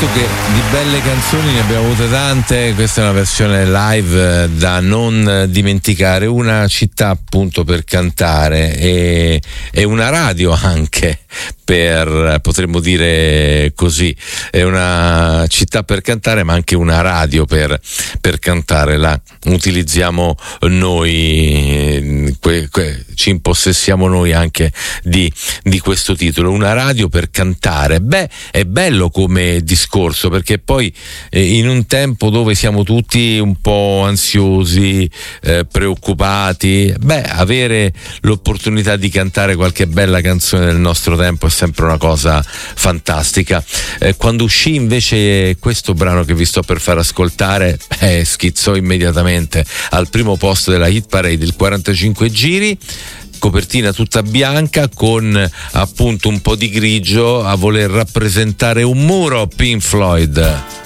detto che di belle canzoni ne abbiamo avute tante. Questa è una versione live da non dimenticare, una città appunto per cantare e una radio anche, potremmo dire così, è una città per cantare ma anche una radio per cantare, la utilizziamo noi, ci impossessiamo noi anche di questo titolo, una radio per cantare. Beh, è bello come discorso, perché poi in un tempo dove siamo tutti un po' ansiosi, preoccupati, avere l'opportunità di cantare qualche bella canzone del nostro tempo è sempre una cosa fantastica. Quando uscì invece questo brano che vi sto per far ascoltare, schizzò immediatamente al primo posto della hit parade, il 45 giri, copertina tutta bianca con appunto un po' di grigio a voler rappresentare un muro. Pink Floyd.